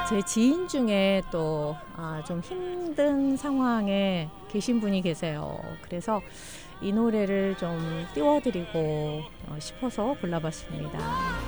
제 지인 중에 또 좀 힘든 상황에 계신 분이 계세요. 그래서 이 노래를 좀 띄워드리고 싶어서 골라봤습니다.